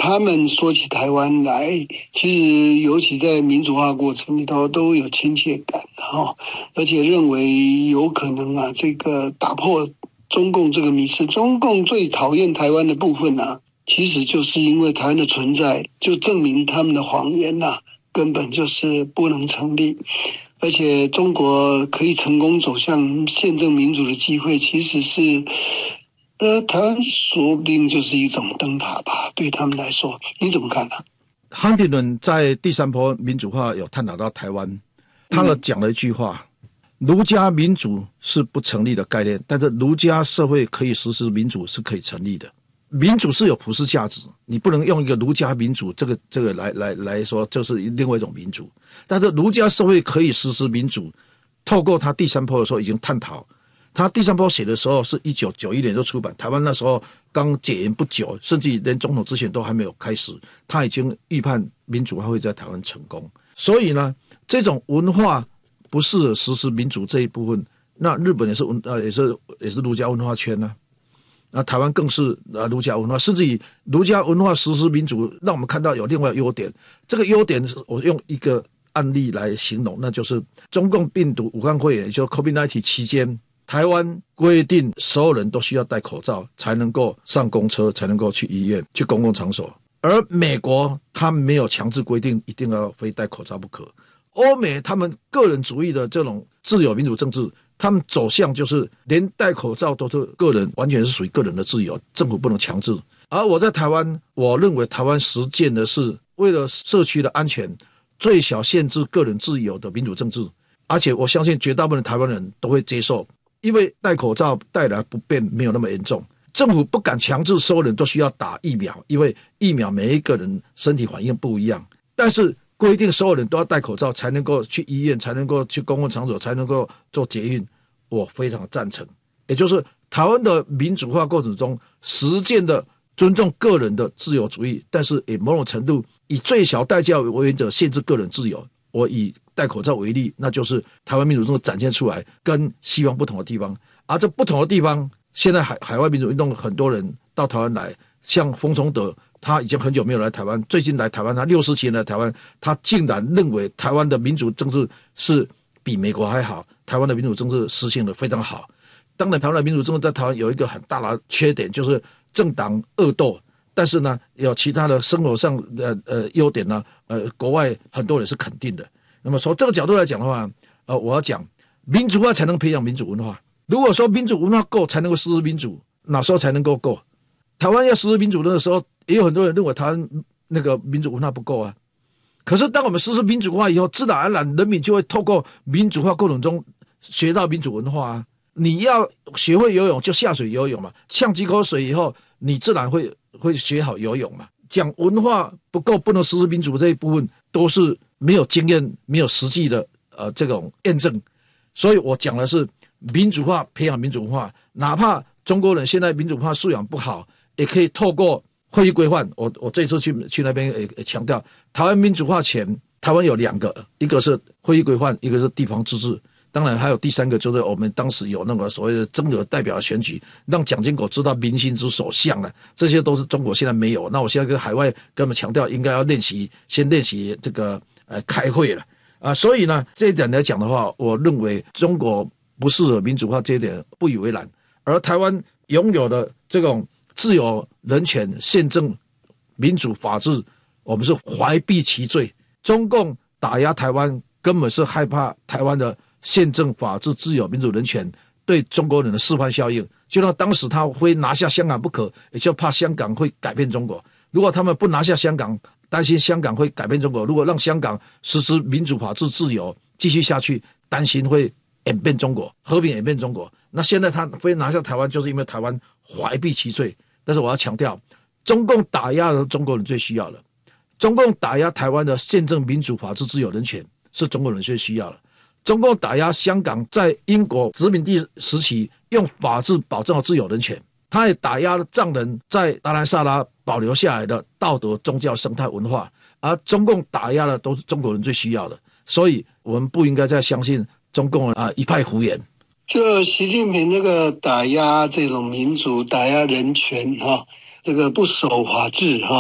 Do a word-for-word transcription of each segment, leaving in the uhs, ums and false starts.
他们说起台湾来，其实尤其在民主化过程里头都有亲切感哈，而且认为有可能啊，这个打破中共这个迷思。中共最讨厌台湾的部分啊，其实就是因为台湾的存在，就证明他们的谎言呐、啊，根本就是不能成立。而且中国可以成功走向宪政民主的机会，其实是。呃，台湾说不定就是一种灯塔吧，对他们来说，你怎么看呢、啊？ 汉迪伦在第三波民主化有探讨到台湾，他的讲了一句话：儒家民主是不成立的概念，但是儒家社会可以实施民主是可以成立的。民主是有普世价值，你不能用一个儒家民主这个这个来来来说，就是另外一种民主。但是儒家社会可以实施民主，透过他第三波的时候已经探讨。他第三波写的时候是一九九一年就出版，台湾那时候刚解严不久，甚至连总统之选都还没有开始，他已经预判民主化会在台湾成功。所以呢，这种文化不适合实施民主这一部分，那日本也是文呃也是也是儒家文化圈呢、啊，那台湾更是呃儒家文化，甚至于儒家文化实施民主，让我们看到有另外优点。这个优点我用一个案例来形容，那就是中共病毒武汉肺炎，也就是 COVID 十九 期间。台湾规定所有人都需要戴口罩才能够上公车，才能够去医院，去公共场所。而美国他没有强制规定一定要非戴口罩不可。欧美他们个人主义的这种自由民主政治，他们走向就是连戴口罩都是个人，完全是属于个人的自由，政府不能强制。而我在台湾，我认为台湾实践的是为了社区的安全，最小限制个人自由的民主政治。而且我相信绝大部分的台湾人都会接受。因为戴口罩带来不便没有那么严重，政府不敢强制所有人都需要打疫苗，因为疫苗每一个人身体反应不一样。但是规定所有人都要戴口罩才能够去医院，才能够去公共场所，才能够做捷运，我非常赞成。也就是台湾的民主化过程中，实践的尊重个人的自由主义，但是以某种程度以最小代价为原则限制个人自由。我以戴口罩为例，那就是台湾民主政治展现出来跟西方不同的地方。而这不同的地方，现在海海外民主运动很多人到台湾来，像冯崇德，他已经很久没有来台湾，最近来台湾，他六十几年来台湾，他竟然认为台湾的民主政治是比美国还好，台湾的民主政治实行得非常好。当然台湾的民主政治在台湾有一个很大的缺点，就是政党恶斗，但是呢有其他的生活上的呃优点呢，呃国外很多人是肯定的。那么从这个角度来讲的话，呃我要讲民主化才能培养民主文化。如果说民主文化够才能够实施民主，哪时候才能够够？台湾要实施民主的时候，也有很多人认为台湾那个民主文化不够啊。可是当我们实施民主化以后，自然而然人民就会透过民主化过程中学到民主文化啊。你要学会游泳就下水游泳嘛，呛几口水以后，你自然会会学好游泳嘛。讲文化不够，不能实施民主这一部分，都是没有经验、没有实际的呃这种验证。所以我讲的是民主化，培养民主文化，哪怕中国人现在民主化素养不好，也可以透过会议规范。我我这次去去那边也也强调，台湾民主化前，台湾有两个，一个是会议规范，一个是地方自治。当然还有第三个，就是我们当时有那个所谓的增额代表选举，让蒋经国知道民心之所向了，这些都是中国现在没有。那我现在跟海外跟他们强调，应该要练习，先练习这个呃开会了啊。所以呢，这一点来讲的话，我认为中国不适合民主化这一点不以为然，而台湾拥有的这种自由、人权、宪政、民主、法治，我们是怀璧其罪。中共打压台湾，根本是害怕台湾的宪政、法治、自由、民主、人权对中国人的示范效应，就像当时他非拿下香港不可，也就怕香港会改变中国。如果他们不拿下香港，担心香港会改变中国；如果让香港实施民主、法治、自由继续下去，担心会演变中国，和平演变中国。那现在他非拿下台湾，就是因为台湾怀璧其罪。但是我要强调，中共打压的中国人最需要的，中共打压台湾的宪政、民主、法治、自由、人权是中国人最需要的。中共打压香港在英国殖民地时期用法治保障了自由人权，他也打压了藏人在达兰萨拉保留下来的道德、宗教、生态文化，而中共打压的都是中国人最需要的。所以我们不应该再相信中共啊一派胡言。 就习近平这个打压这种民主、打压人权哈，这个不守法治哈，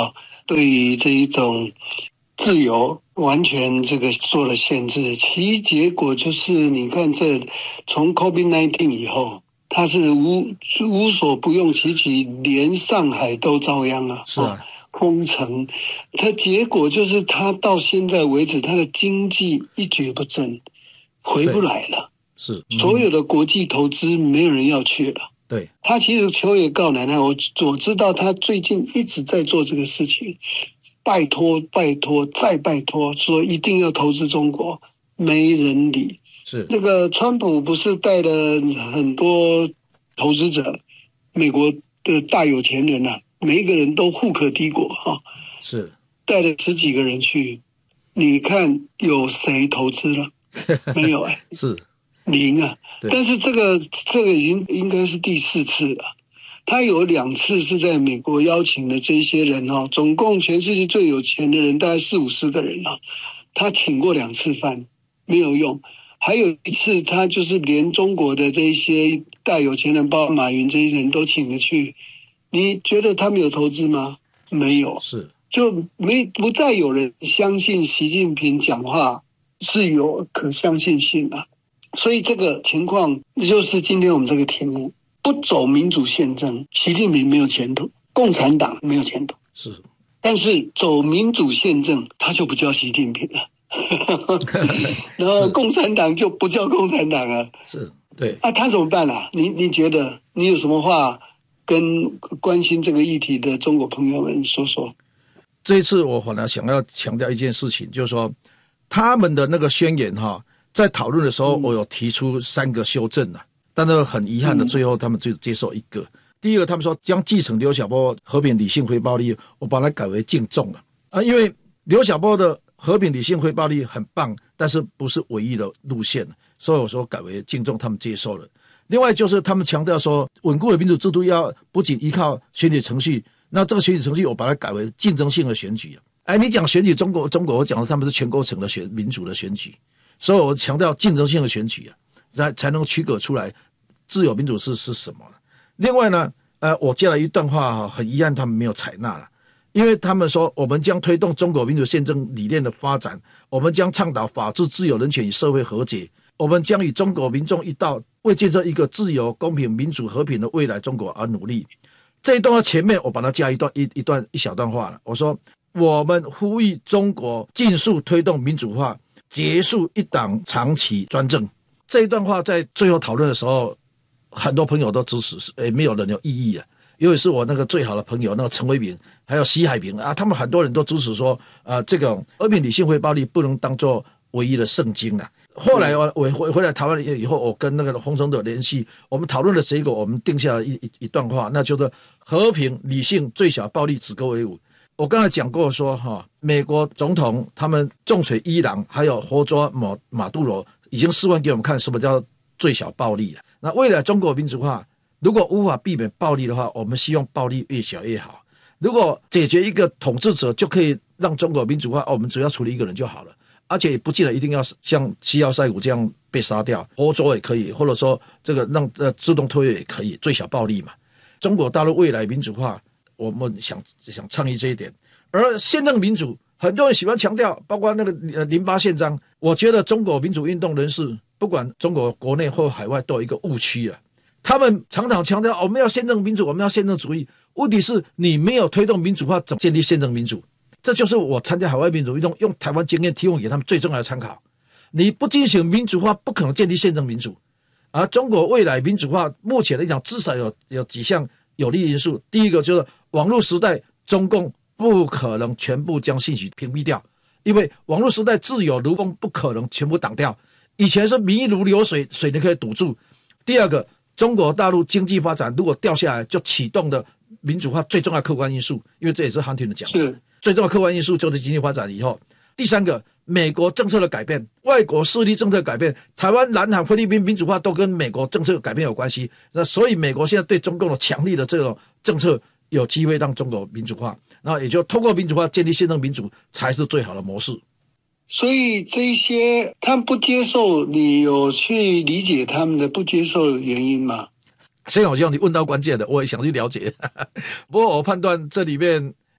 对于这一种自由完全这个做了限制，其结果就是你看这从 COVID 十九 以后，它是无无所不用其极，连上海都遭殃啊， 是啊， 封城，它结果就是它到现在为止，它的经济一蹶不振，回不来了。 是、嗯、 所有的国际投资没有人要去了。 对， 他其实求也告奶奶，我我知道他最近一直在做这个事情，拜托拜托再拜托，说一定要投资中国，没人理。 是那个川普不是带了很多投资者，美国的大有钱人啊，每一个人都富可敌国哈、啊， 是带了十几个人去，你看有谁投资了？没有哎、欸， 是零啊。但是这个这个已经应该是第四次了。他有两次是在美国邀请的这些人哦，总共全世界最有钱的人大概四五十个人啊，他请过两次饭没有用。还有一次他就是连中国的这些大有钱人，包括马云这些人都请了去。你觉得他们有投资吗？没有， 是就没不再有人相信习近平讲话是有可相信性啊。所以这个情况就是今天我们这个题目，不走民主宪政，习近平没有前途，共产党没有前途。 是， 但是走民主宪政，他就不叫习近平了。然后共产党就不叫共产党了。 是，对啊，他怎么办啊？你你觉得你有什么话跟关心这个议题的中国朋友们说说？ 这一次我反而想要强调一件事情，就是说他们的那个宣言哈，在讨论的时候，我有提出三个修正啊，但是很遗憾的，最后他们只接受一个。第一个，他们说将继承刘晓波和平理性非暴力，我把它改为敬重了啊，因为刘晓波的和平理性非暴力很棒，但是不是唯一的路线，所以我说改为敬重，他们接受了。另外就是他们强调说，稳固的民主制度要不仅依靠选举程序，那这个选举程序我把它改为竞争性的选举。哎，你讲选举，中国中国我讲的他们是全构成的选民主的选举，所以我强调竞争性的选举啊，才才能区隔出来自由民主是是什么。另外呢，呃，我接了一段话哈，很遗憾他们没有采纳了。因为他们说，我们将推动中国民主宪政理念的发展，我们将倡导法治、自由、人权与社会和解，我们将与中国民众一道为建设一个自由、公平、民主、和平的未来中国而努力。这一段话前面我把它加一段一一段一小段话了，我说我们呼吁中国尽速推动民主化，结束一党长期专政。这一段话在最后讨论的时候，很多朋友都支持，诶，没有人有异议啊。尤其是我那个最好的朋友，那个陈为民，还有西海平啊，他们很多人都支持说，呃，这个和平理性非暴力不能当作唯一的圣经啊。后来我我回回来台湾以后，我跟那个洪承德联系，我们讨论的结果，我们定下了一一一段话，那就是和平、理性、最小暴力，止戈为武。我刚才讲过说，哈，美国总统他们重锤伊朗，还有活捉马马杜罗，已经示范给我们看什么叫最小暴力了。那未来中国民主化，如果无法避免暴力的话，我们希望暴力越小越好。如果解决一个统治者就可以让中国民主化，我们只要处理一个人就好了，而且也不见得一定要像西奥塞古这样被杀掉，活捉也可以，或者说这个让呃自动退位也可以，最小暴力嘛。中国大陆未来民主化，我们想想倡议这一点。而宪政民主，很多人喜欢强调，包括那个呃零八宪章，我觉得中国民主运动人士，不管中国国内或海外，都有一个误区啊。他们常常强调我们要宪政民主，我们要宪政主义。问题是你没有推动民主化，怎么建立宪政民主？这就是我参加海外民主运动用台湾经验提供给他们最重要的参考。你不进行民主化，不可能建立宪政民主。而中国未来民主化，目前来讲至少有有几项有利因素。第一个就是网络时代，中共不可能全部将信息屏蔽掉，因为网络时代自有如风，不可能全部挡掉。以前是民意如流水，水你可以堵住。第二个，中国大陆经济发展如果掉下来，就启动的民主化最重要的客观因素，因为这也是韩廷的讲法，是最重要的客观因素就是经济发展以后。第三个，美国政策的改变，外国势力政策的改变，台湾、南韩、菲律宾民主化都跟美国政策的改变有关系。那所以美国现在对中共的强力的这种政策，有机会让中国民主化，那也就通过民主化建立宪政民主才是最好的模式。 所以这些他们不接受，你有去理解他们的不接受的原因吗？ 现在好像你问到关键的，我也想去了解。不过我判断这里面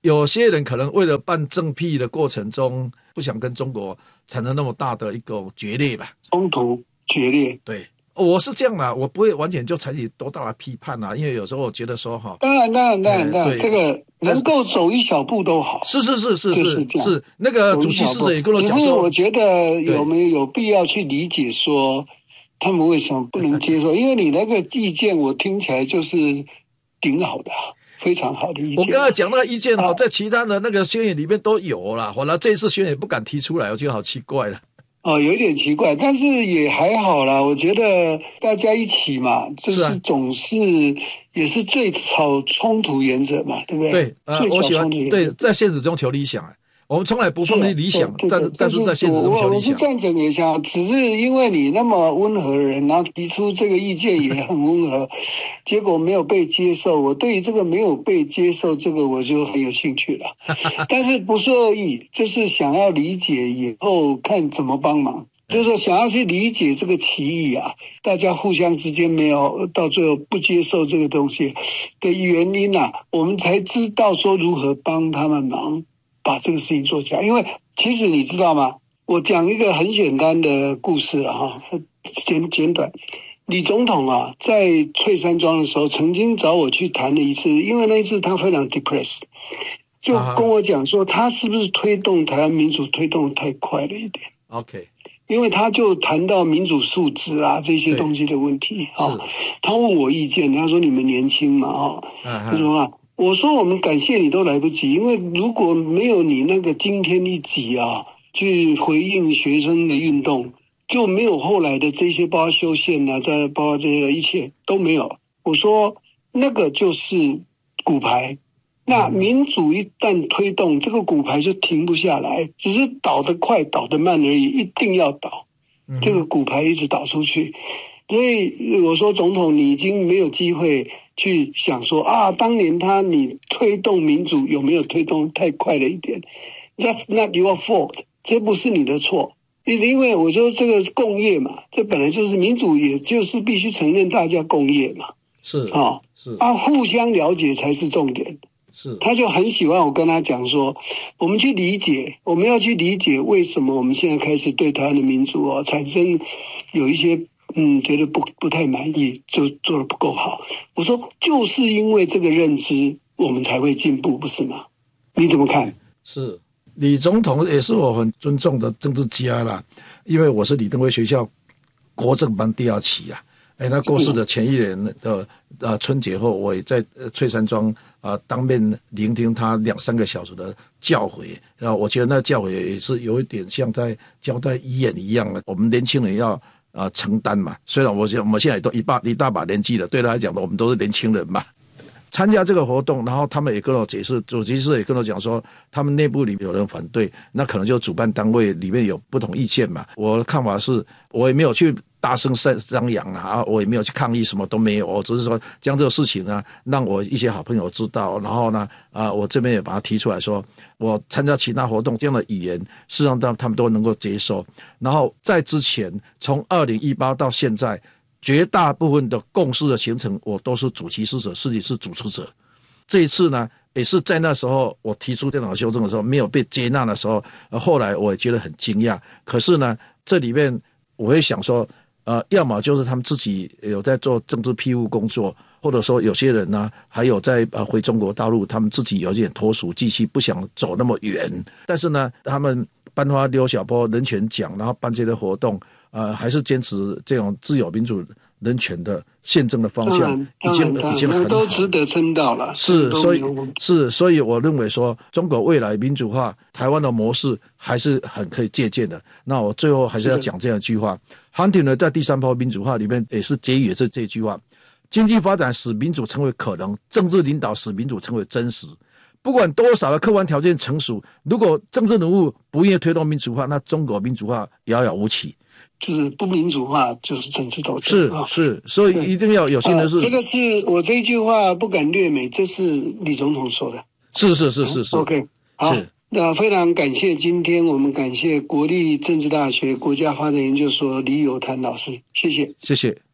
有些人可能为了办政辟的过程中，不想跟中国产生那么大的一个决裂吧， 冲突决裂。 对，我是这样啦，我不会完全就采取多大的批判啦，因为有时候我觉得说哈， 当然，当然，当然，当然， 对这个能够走一小步都好。 是是是是就是这样是，那个主席逝者也跟我讲说， 只是我觉得有没有有必要去理解说他们为什么不能接受？因为你那个意见我听起来就是挺好的、啊。非常好的意见。 我刚才讲那个意见哈，在其他的那个宣言里面都有啦，后来这一次宣言不敢提出来，我觉得好奇怪了。 哦，有点奇怪，但是也还好啦。我觉得大家一起嘛，就是总是也是最少冲突原则嘛，对不对？ 对，呃，我喜欢对，在现实中求理想。我们从来不放弃理想，但是但是在现实中求理想。 我是赞成也想，只是因为你那么温和的人，然后提出这个意见也很温和，结果没有被接受。我对于这个没有被接受，这个我就很有兴趣了。但是不是恶意，就是想要理解以后看怎么帮忙。就是说想要去理解这个歧义啊，大家互相之间没有到最后不接受这个东西的原因啊，我们才知道说如何帮他们忙。把这个事情做起来，因为其实你知道吗？我讲一个很简单的故事了哈，简简短。李总统啊，在翠山庄的时候，曾经找我去谈了一次，因为那一次他非常 depressed， 就跟我讲说，他是不是推动台湾民主推动太快了一点 ？OK， 因为他就谈到民主素质啊这些东西的问题啊，他问我意见，他说你们年轻嘛啊，他说啊。我说我们感谢你都来不及，因为如果没有你那个惊天一击啊，去回应学生的运动，就没有后来的这些包括修宪啊，再包括这些一切都没有。我说那个就是骨牌，那民主一旦推动，这个骨牌就停不下来，只是倒得快倒得慢而已，一定要倒，这个骨牌一直倒出去。所以我说总统你已经没有机会去想说啊，当年他你推动民主有没有推动太快了一点 ？That's not your fault， 这不是你的错。因为我说这个共业嘛，这本来就是民主，也就是必须承认大家共业嘛。 是啊、哦， 是啊，互相了解才是重点。 是，他就很喜欢我跟他讲说，我们去理解，我们要去理解为什么我们现在开始对台湾的民主哦产生有一些。嗯，觉得不不太满意，就做得不够好。我说，就是因为这个认知，我们才会进步，不是吗？你怎么看？ 是李总统也是我很尊重的政治家啦，因为我是李登辉学校国政班第二期啊。哎，他过世的前一年的呃春节后，我也在翠山庄啊、呃、当面聆听他两三个小时的教诲，然后我觉得那教诲也是有一点像在交代遗言一样的，我们年轻人要。啊、呃，承担嘛。虽然我我们现在都一把一大把年纪了，对他来讲的，我们都是年轻人嘛。参加这个活动，然后他们也跟我解释，主席是也跟我讲说，他们内部里面有人反对，那可能就主办单位里面有不同意见嘛。我的看法是，我也没有去大声张扬啊，我也没有去抗议，什么都没有。我只是说将这个事情呢，让我一些好朋友知道，然后呢，啊、呃，我这边也把它提出来说，我参加其他活动这样的语言，事实上他们都能够接受。然后在之前，从二零一八到现在。绝大部分的共识的形成，我都是主其事者，自己是主持者。这一次呢，也是在那时候我提出电脑修正的时候，没有被接纳的时候，后来我也觉得很惊讶。可是呢，这里面我会想说，呃，要么就是他们自己有在做政治庇护工作，或者说有些人呢，还有在呃回中国大陆，他们自己有点脱俗继续，不想走那么远。但是呢，他们颁发刘晓波人权奖，然后办这些活动。呃，还是坚持这种自由民主人权的宪政的方向，已经已经很好， 都值得称道了。 是，所以是，所以我认为说，中国未来民主化，台湾的模式还是很可以借鉴的。那我最后还是要讲这样一句话 ，Hunting 呢在第三波民主化里面也是结语是这句话：经济发展使民主成为可能，政治领导使民主成为真实。不管多少的客观条件成熟，如果政治人物不愿意推动民主化，那中国民主化遥遥无期。 就是不民主化，就是政治斗争。 是是，所以一定要有心的是、 呃，这个是我这一句话不敢略美，这是李总统说的。 是是是是是。 OK， 好，那非常感谢今天我们感谢国立政治大学国家发展研究所李友谈老师，谢谢， 谢谢。